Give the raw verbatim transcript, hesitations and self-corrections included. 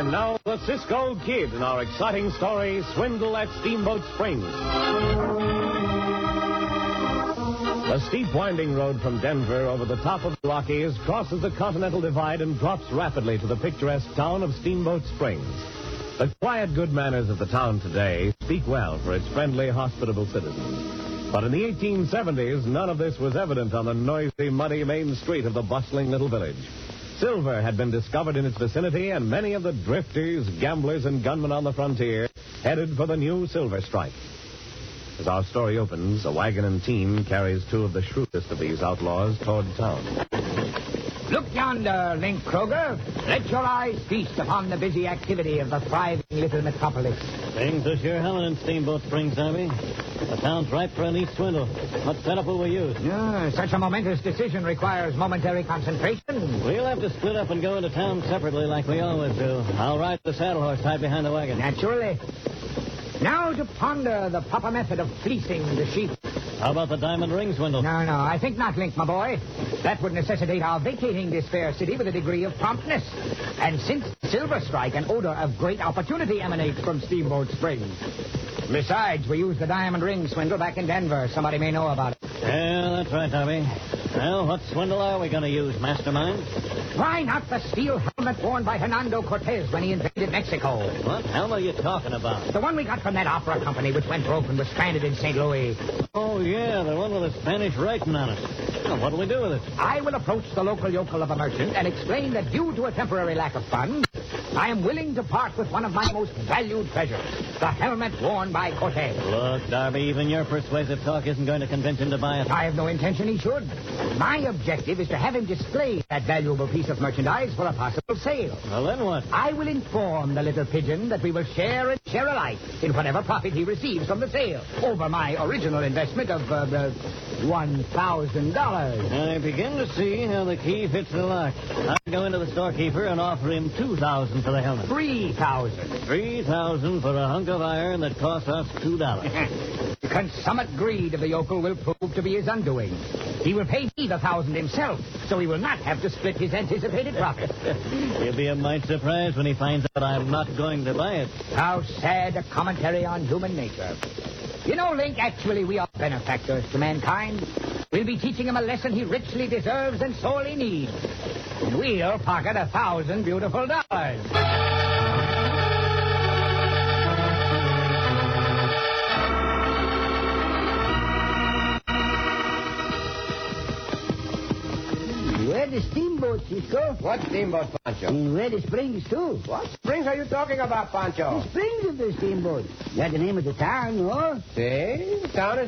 And now, the Cisco Kid in our exciting story, Swindle at Steamboat Springs. The steep winding road from Denver over the top of the Rockies crosses the Continental Divide and drops rapidly to the picturesque town of Steamboat Springs. The quiet good manners of the town today speak well for its friendly, hospitable citizens. But in the eighteen seventies, none of this was evident on the noisy, muddy main street of the bustling little village. Silver had been discovered in its vicinity, and many of the drifters, gamblers, and gunmen on the frontier headed for the new silver strike. As our story opens, a wagon and team carries two of the shrewdest of these outlaws toward town. Look yonder, Link Kroger. Let your eyes feast upon the busy activity of the thriving little metropolis. Things are sure hell in Steamboat Springs, Darby. The town's ripe for a neat swindle. What setup will we use? Yeah, such a momentous decision requires momentary concentration. We'll have to split up and go into town separately like we always do. I'll ride the saddle horse tied behind the wagon. Naturally. Now to ponder the proper method of fleecing the sheep. How about the diamond ring swindle? No, no, I think not, Link, my boy. That would necessitate our vacating this fair city with a degree of promptness. And since Silver Strike, an odor of great opportunity emanates from Steamboat Springs. Besides, we used the diamond ring swindle back in Denver. Somebody may know about it. Yeah, that's right, Darby. Well, what swindle are we going to use, mastermind? Why not the steel helmet worn by Hernando Cortez when he invaded Mexico? What helmet are you talking about? The one we got from that opera company which went broke and was stranded in Saint Louis. Oh, yeah, the one with the Spanish writing on it. Well, what'll we do with it? I will approach the local yokel of a merchant and explain that due to a temporary lack of funds, I am willing to part with one of my most valued treasures, the helmet worn by Cortez. Look, Darby, even your persuasive talk isn't going to convince him to buy it. I have no intention he should. My objective is to have him display that valuable piece of merchandise for a possible sale. Well, then what? I will inform the little pigeon that we will share and share alike in whatever profit he receives from the sale over my original investment of uh, uh, one thousand dollars. I begin to see how the key fits the lock. I'll go into the storekeeper and offer him two thousand dollars for the helmet. three thousand dollars. three thousand dollars for a hunk of iron that cost us two dollars. The consummate greed of the yokel will prove to be his undoing. He will pay me the thousand himself, so he will not have to split his anticipated profit. He'll be a mite surprised when he finds out I'm not going to buy it. How sad a commentary on human nature. You know, Link, actually we are benefactors to mankind. We'll be teaching him a lesson he richly deserves and sorely needs. And we'll pocket a thousand beautiful dollars. Where the steamboat, Cisco? What steamboat, Pancho? And where the springs, too. What springs are you talking about, Pancho? The springs of the steamboat. That's the name of the town, no? See? The town is